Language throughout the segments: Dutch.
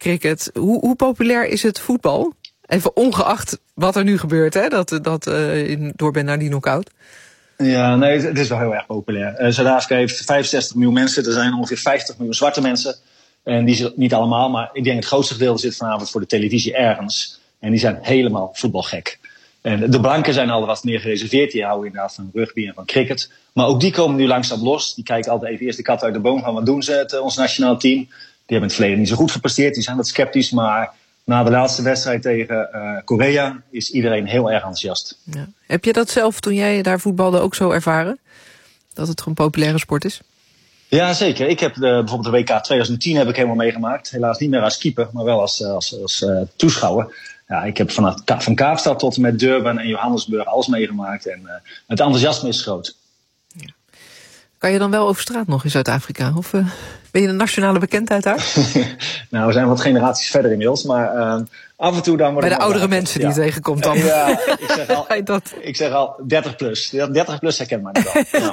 cricket. Hoe populair is het voetbal? Even ongeacht wat er nu gebeurt, hè? Dat door bent naar die knock-out. Ja, nee, het is wel heel erg populair. Zuid-Afrika heeft 65 miljoen mensen. Er zijn ongeveer 50 miljoen zwarte mensen. En die niet allemaal, maar ik denk het grootste deel zit vanavond voor de televisie ergens. En die zijn helemaal voetbalgek. En de blanken zijn al wat meer gereserveerd. Die houden inderdaad van rugby en van cricket. Maar ook die komen nu langzaam los. Die kijken altijd even eerst de kat uit de boom van wat doen ze, ons nationaal team. Die hebben in het verleden niet zo goed gepresteerd. Die zijn wat sceptisch, maar na de laatste wedstrijd tegen Korea is iedereen heel erg enthousiast. Ja. Heb je dat zelf, toen jij daar voetbalde, ook zo ervaren? Dat het gewoon een populaire sport is? Ja, zeker. Ik heb bijvoorbeeld de WK 2010 heb ik helemaal meegemaakt. Helaas niet meer als keeper, maar wel als toeschouwer. Ja, ik heb van Kaapstad tot en met Durban en Johannesburg alles meegemaakt. En het enthousiasme is groot. Ja. Kan je dan wel over straat nog in Zuid-Afrika? Of ben je een nationale bekendheid daar? Nou, we zijn wat generaties verder inmiddels. Maar af en toe dan... Bij de oudere mensen die je tegenkomt dan. Ja, ik zeg al 30 plus. 30 plus herkent mij niet al.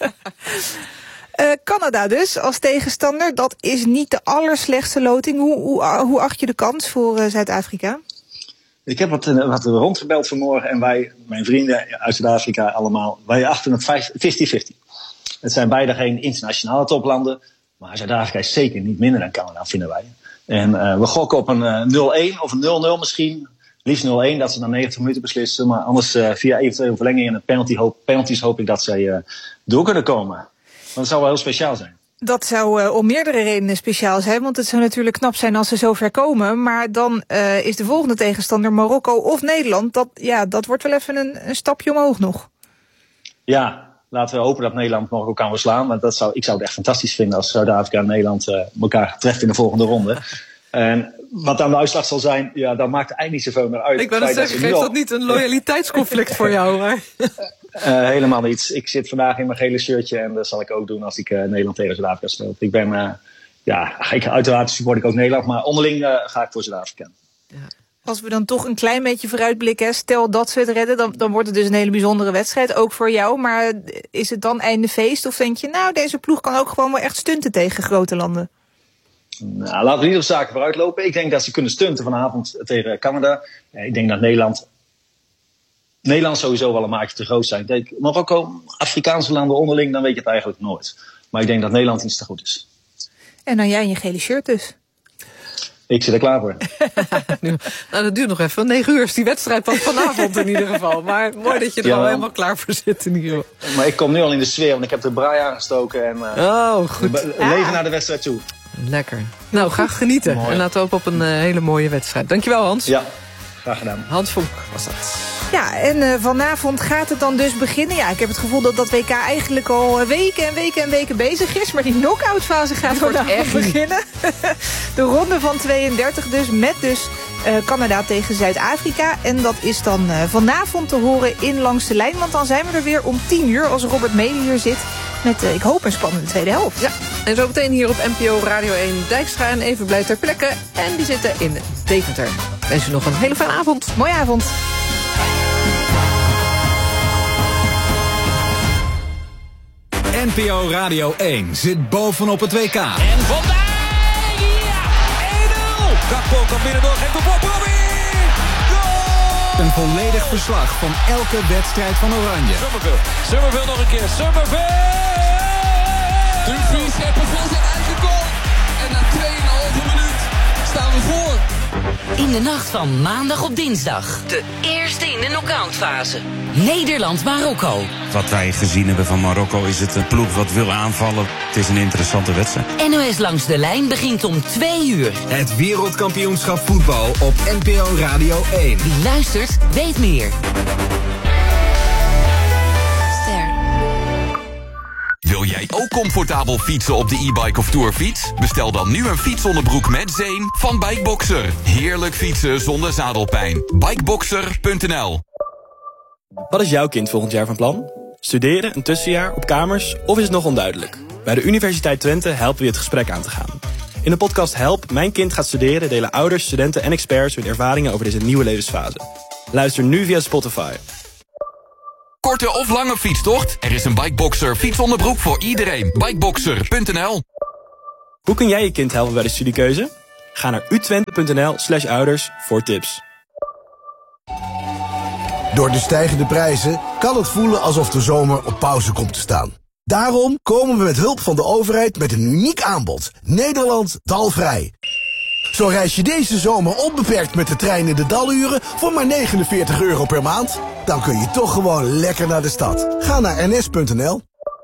Ja. Canada dus, als tegenstander. Dat is niet de allerslechtste loting. Hoe acht je de kans voor Zuid-Afrika? Ik heb wat rondgebeld vanmorgen. En wij, mijn vrienden uit Zuid-Afrika allemaal, wij achten het 50-50. Het zijn beide geen internationale toplanden. Maar Zuid-Afrika is zeker niet minder dan Canada, vinden wij. En we gokken op een 0-1 of een 0-0 misschien. Liefst 0-1, dat ze dan 90 minuten beslissen. Maar anders via eventuele verlenging en penalties hoop ik dat zij door kunnen komen. Want dat zou wel heel speciaal zijn. Dat zou om meerdere redenen speciaal zijn. Want het zou natuurlijk knap zijn als ze zo ver komen. Maar dan is de volgende tegenstander Marokko of Nederland. Dat wordt wel even een stapje omhoog nog. Ja, laten we hopen dat Nederland Marokko kan verslaan. Want ik zou het echt fantastisch vinden als Zuid-Afrika en Nederland elkaar treffen in de volgende ronde. En wat dan de uitslag zal zijn, ja, dat maakt eigenlijk niet zoveel meer uit. Ik wou zeggen, geeft dat niet een loyaliteitsconflict voor jou? Maar... helemaal niet. Ik zit vandaag in mijn gele shirtje en dat zal ik ook doen als ik Nederland tegen Zuid-Afrika speel. Ik ben, uiteraard support ik ook Nederland, maar onderling ga ik voor Zuid-Afrika. Ja. Als we dan toch een klein beetje vooruitblikken, stel dat ze het redden, dan wordt het dus een hele bijzondere wedstrijd, ook voor jou. Maar is het dan einde feest of denk je, nou, deze ploeg kan ook gewoon wel echt stunten tegen grote landen? Nou, laten we niet op zaken vooruit lopen. Ik denk dat ze kunnen stunten vanavond tegen Canada. Ik denk dat Nederland sowieso wel een maatje te groot zijn. Denk Marokko, Afrikaanse landen onderling, dan weet je het eigenlijk nooit. Maar ik denk dat Nederland iets te goed is. En dan jij in je gele shirt dus. Ik zit er klaar voor. Nou, dat duurt nog even. 9 uur is die wedstrijd pas vanavond in ieder geval. Maar mooi dat je er al helemaal klaar voor zit in ieder geval. Maar ik kom nu al in de sfeer, want ik heb de braai aangestoken. En goed. Leven naar de wedstrijd toe. Lekker. Nou, graag genieten. Mooi. En laten we hopen op een hele mooie wedstrijd. Dankjewel, Hans. Ja, graag gedaan. Hans Vonk was dat. Ja, en vanavond gaat het dan dus beginnen. Ja, ik heb het gevoel dat dat WK eigenlijk al weken bezig is. Maar die knock-out fase gaat vanavond echt beginnen. De ronde van 32 dus, met dus Canada tegen Zuid-Afrika. En dat is dan vanavond te horen in Langs de Lijn. Want dan zijn we er weer om 10 uur als Robert Mede hier zit. Met, ik hoop, een spannende tweede helft. Ja, en zo meteen hier op NPO Radio 1 Dijkstra en Even blijft ter plekke. En die zitten in Deventer. Ik wens u nog een hele fijne avond. Mooie avond. NPO Radio 1 zit bovenop het WK. En Van Dijk! Ja! 1-0! Gakpo kan binnendoor, geeft de bal, Robin! Goal! Een volledig verslag van elke wedstrijd van Oranje. Summerville nog een keer. Summerville! Dumfries heeft voor zijn eigen goal. En na 2,5 minuut staan we voor. In de nacht van maandag op dinsdag. De eerste in de knock-outfase. Nederland-Marokko. Wat wij gezien hebben van Marokko is het een ploeg wat wil aanvallen. Het is een interessante wedstrijd. NOS Langs de Lijn begint om 2 uur. Het wereldkampioenschap voetbal op NPO Radio 1. Wie luistert, weet meer. Wil jij ook comfortabel fietsen op de e-bike of tourfiets? Bestel dan nu een fietsonderbroek met zeem van Bikeboxer. Heerlijk fietsen zonder zadelpijn. Bikeboxer.nl. Wat is jouw kind volgend jaar van plan? Studeren, een tussenjaar, op kamers of is het nog onduidelijk? Bij de Universiteit Twente helpen we je het gesprek aan te gaan. In de podcast Help, Mijn Kind gaat studeren delen ouders, studenten en experts hun ervaringen over deze nieuwe levensfase. Luister nu via Spotify. Korte of lange fietstocht? Er is een Bikeboxer fietsonderbroek voor iedereen. Bikeboxer.nl. Hoe kun jij je kind helpen bij de studiekeuze? Ga naar utwente.nl/ouders voor tips. Door de stijgende prijzen kan het voelen alsof de zomer op pauze komt te staan. Daarom komen we met hulp van de overheid met een uniek aanbod. Nederland dalvrij. Zo reis je deze zomer onbeperkt met de trein in de daluren voor maar €49 per maand. Dan kun je toch gewoon lekker naar de stad. Ga naar ns.nl.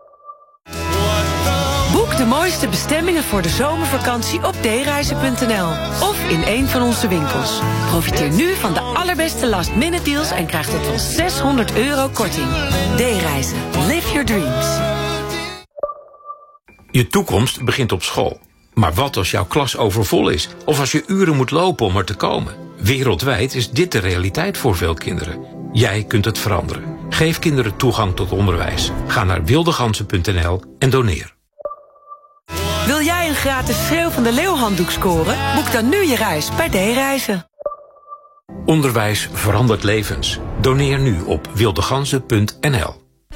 Boek de mooiste bestemmingen voor de zomervakantie op dereizen.nl of in een van onze winkels. Profiteer nu van de allerbeste last-minute deals en krijg tot wel €600 korting. D-reizen. Live your dreams. Je toekomst begint op school. Maar wat als jouw klas overvol is? Of als je uren moet lopen om er te komen? Wereldwijd is dit de realiteit voor veel kinderen. Jij kunt het veranderen. Geef kinderen toegang tot onderwijs. Ga naar wildegansen.nl en doneer. Wil jij een gratis Schreeuw van de Leeuw handdoek scoren? Boek dan nu je reis bij D-reizen. Onderwijs verandert levens. Doneer nu op wildegansen.nl.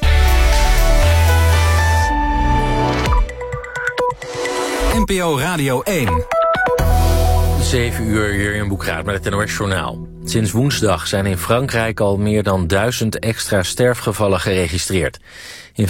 NPO Radio 1. 7 uur hier in Boekraad met het NOS-journaal. Sinds woensdag zijn in Frankrijk al meer dan 1000 extra sterfgevallen geregistreerd. In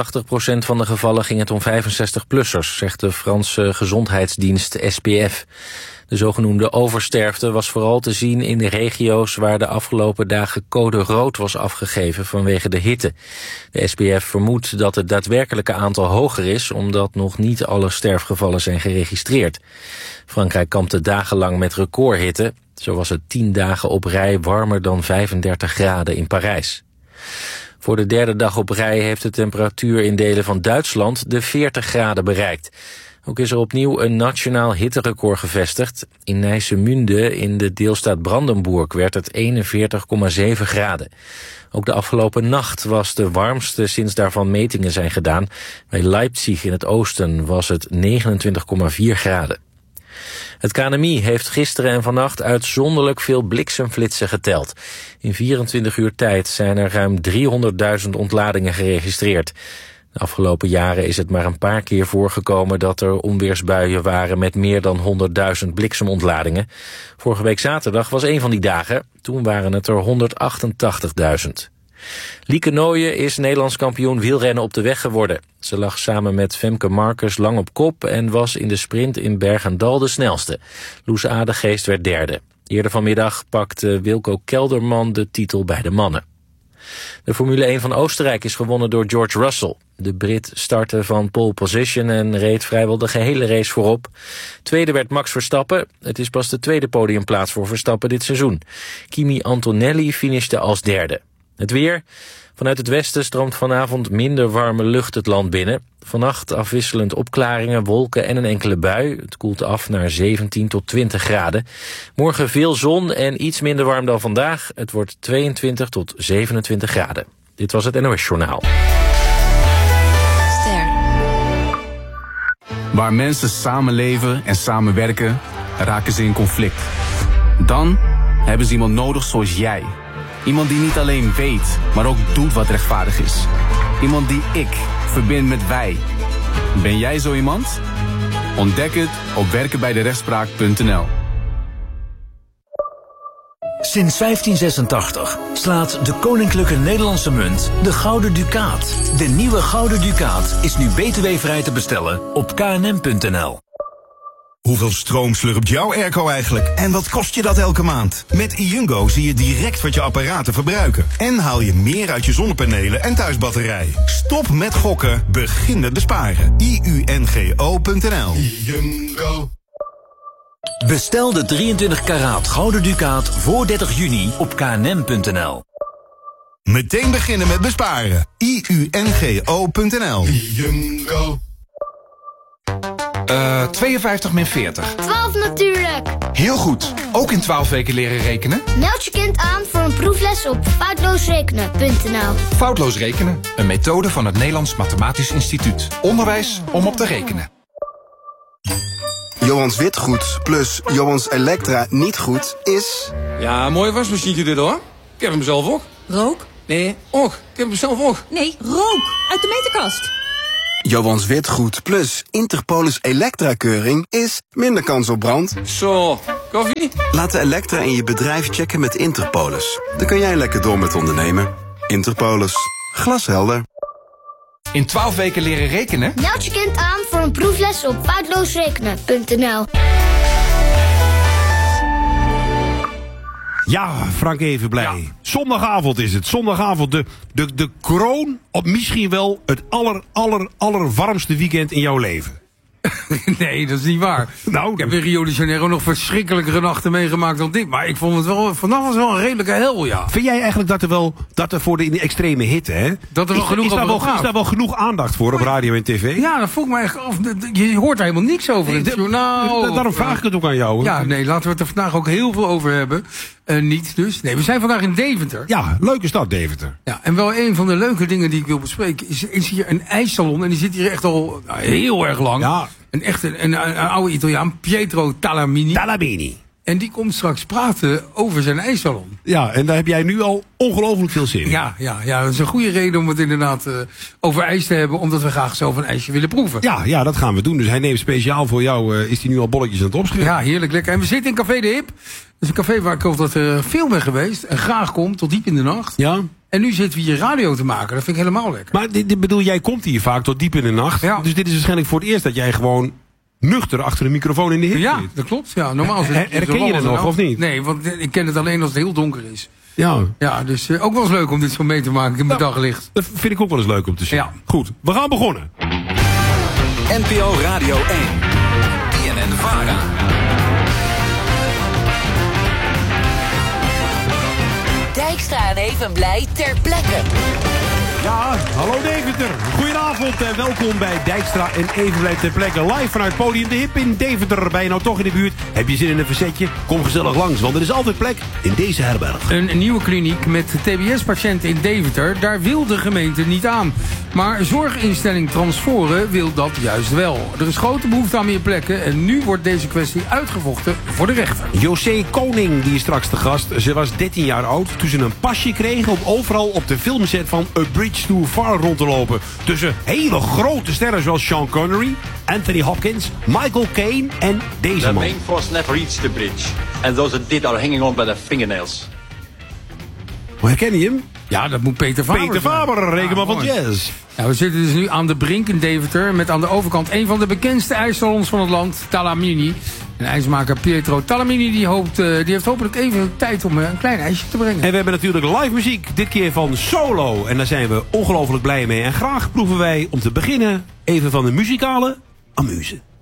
85% van de gevallen ging het om 65-plussers, zegt de Franse gezondheidsdienst SPF. De zogenoemde oversterfte was vooral te zien in de regio's waar de afgelopen dagen code rood was afgegeven vanwege de hitte. De SPF vermoedt dat het daadwerkelijke aantal hoger is, omdat nog niet alle sterfgevallen zijn geregistreerd. Frankrijk kampte dagenlang met recordhitte. Zo was het 10 dagen op rij warmer dan 35 graden in Parijs. Voor de derde dag op rij heeft de temperatuur in delen van Duitsland de 40 graden bereikt. Ook is er opnieuw een nationaal hitterecord gevestigd. In Neijse-Münde in de deelstaat Brandenburg werd het 41,7 graden. Ook de afgelopen nacht was de warmste sinds daarvan metingen zijn gedaan. Bij Leipzig in het oosten was het 29,4 graden. Het KNMI heeft gisteren en vannacht uitzonderlijk veel bliksemflitsen geteld. In 24 uur tijd zijn er ruim 300.000 ontladingen geregistreerd. De afgelopen jaren is het maar een paar keer voorgekomen dat er onweersbuien waren met meer dan 100.000 bliksemontladingen. Vorige week zaterdag was een van die dagen. Toen waren het er 188.000. Lieke Nooijen is Nederlands kampioen wielrennen op de weg geworden. Ze lag samen met Femke Marcus lang op kop en was in de sprint in Bergendal de snelste. Loes Adegeest werd derde. Eerder vanmiddag pakte Wilco Kelderman de titel bij de mannen. De Formule 1 van Oostenrijk is gewonnen door George Russell. De Brit startte van pole position en reed vrijwel de gehele race voorop. Tweede werd Max Verstappen. Het is pas de tweede podiumplaats voor Verstappen dit seizoen. Kimi Antonelli finishte als derde. Het weer. Vanuit het westen stroomt vanavond minder warme lucht het land binnen. Vannacht afwisselend opklaringen, wolken en een enkele bui. Het koelt af naar 17 tot 20 graden. Morgen veel zon en iets minder warm dan vandaag. Het wordt 22 tot 27 graden. Dit was het NOS Journaal. Waar mensen samenleven en samenwerken, raken ze in conflict. Dan hebben ze iemand nodig zoals jij. Iemand die niet alleen weet, maar ook doet wat rechtvaardig is. Iemand die ik verbind met wij. Ben jij zo iemand? Ontdek het op werkenbijderechtspraak.nl. Sinds 1586 slaat de Koninklijke Nederlandse Munt de Gouden Ducaat. De nieuwe Gouden Ducaat is nu btw-vrij te bestellen op knm.nl. Hoeveel stroom slurpt jouw airco eigenlijk? En wat kost je dat elke maand? Met iUngo zie je direct wat je apparaten verbruiken. En haal je meer uit je zonnepanelen en thuisbatterij. Stop met gokken, begin met besparen. iUNGO.nl. iUngo. Bestel de 23 karaat Gouden Ducaat voor 30 juni op knm.nl. Meteen beginnen met besparen. iUNGO.nl. iUngo. 52 min 40. 12 natuurlijk. Heel goed. Ook in 12 weken leren rekenen? Meld je kind aan voor een proefles op foutloosrekenen.nl. Foutloos rekenen, een methode van het Nederlands Mathematisch Instituut. Onderwijs om op te rekenen. Johans witgoed plus Johans Elektra niet goed is... Ja, mooi wasmachientje dit hoor. Ik heb hem zelf ook. Rook? Nee, och, ik heb hem zelf ook. Nee, rook. Uit de meterkast. Johans Witgoed plus Interpolis Elektra-keuring is minder kans op brand. Zo, koffie? Laat de Elektra in je bedrijf checken met Interpolis. Dan kun jij lekker door met ondernemen. Interpolis. Glashelder. In 12 weken leren rekenen? Meld je kind aan voor een proefles op foutloosrekenen.nl. Ja, Frank Evenblij. Ja. Zondagavond is het. Zondagavond de kroon op misschien wel het aller warmste weekend in jouw leven. Nee, dat is niet waar. Nou, ik heb in Rio de Janeiro nog verschrikkelijkere nachten meegemaakt dan dit. Maar ik vond het wel, vannacht was wel een redelijke hel, ja. Vind jij eigenlijk dat er voor de extreme hitte, hè? Dat er wel genoeg is daar wel genoeg aandacht voor op radio en tv? Ja, dat vroeg me echt af. Je hoort daar helemaal niks over in het journaal. Daarom vraag ik het ook aan jou. Hè? Ja, nee, laten we het er vandaag ook heel veel over hebben. Niet dus. Nee, we zijn vandaag in Deventer. Ja, leuke stad Deventer. Ja, en wel een van de leuke dingen die ik wil bespreken is hier een ijssalon. En die zit hier echt al heel erg lang. Ja. Een oude Italiaan, Pietro Talamini. En die komt straks praten over zijn ijssalon. Ja, en daar heb jij nu al ongelooflijk veel zin in. Ja, dat is een goede reden om het inderdaad over ijs te hebben. Omdat we graag zo van ijsje willen proeven. Ja, dat gaan we doen. Dus hij neemt speciaal voor jou, is hij nu al bolletjes aan het opschrijven. Ja, heerlijk lekker. En we zitten in Café de Hip. Dat is een café waar ik altijd veel ben geweest. En graag kom, tot diep in de nacht. Ja. En nu zitten we hier radio te maken. Dat vind ik helemaal lekker. Maar bedoel, jij komt hier vaak tot diep in de nacht. Ja. Dus dit is waarschijnlijk voor het eerst dat jij gewoon nuchter achter de microfoon in de hip zit. Ja, dat klopt. Ja, normaal herken je het nog, of niet? Nee, want ik ken het alleen als het heel donker is. Ja, dus ook wel eens leuk om dit zo mee te maken in mijn daglicht. Dat vind ik ook wel eens leuk om te zien. Ja. Goed, we gaan begonnen. NPO Radio 1. BNN-VARA. Dijkstra en Evenblij ter plekke. Ja, hallo Deventer. Goedenavond en welkom bij Dijkstra en Evenblij ter plekke. Live vanuit Podium de Hip in Deventer. Ben je nou toch in de buurt? Heb je zin in een verzetje? Kom gezellig langs, want er is altijd plek in deze herberg. Een nieuwe kliniek met TBS-patiënten in Deventer, daar wil de gemeente niet aan. Maar zorginstelling Transforen wil dat juist wel. Er is grote behoefte aan meer plekken en nu wordt deze kwestie uitgevochten voor de rechter. José Koning, die is straks te gast. Ze was 13 jaar oud toen ze een pasje kreeg om overal op de filmset van A Bridge Too Far rond te lopen. Tussen hele grote sterren zoals Sean Connery, Anthony Hopkins, Michael Caine en deze man. The main force never reached the bridge. And those that did are hanging on by their fingernails. Herken je hem? Ja, dat moet Peter Faber Peter Faber, rekenman van Jazz. Ja, we zitten dus nu aan de Brink in Deventer met aan de overkant een van de bekendste ijssalons van het land, Talamini. En ijsmaker Pietro Talamini die heeft hopelijk even tijd om een klein ijsje te brengen. En we hebben natuurlijk live muziek, dit keer van Solo. En daar zijn we ongelooflijk blij mee. En graag proeven wij om te beginnen even van de muzikale amuse.